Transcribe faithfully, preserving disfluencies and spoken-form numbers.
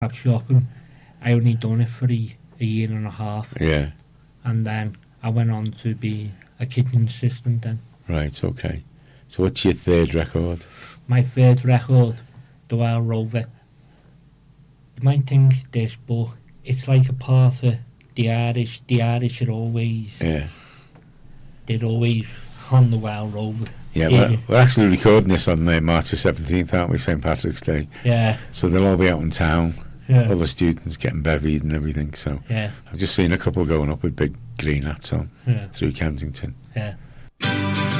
Up shopping. I only done it for a, a year and a half. Yeah. And then I went on to be a kitchen assistant then. Right, okay. So what's your third record? My third record, the Wild Rover. You might think this, but it's like a part of the Irish. The Irish are always, Yeah. they're always on the Wild Rover. Yeah, Yeah. We're, we're actually recording this on uh, March the seventeenth, aren't we, Saint Patrick's Day? Yeah, So they'll all be out in town, yeah, all the students getting bevied and everything, so yeah, I've just seen a couple going up with big green hats on yeah, through Kensington. yeah.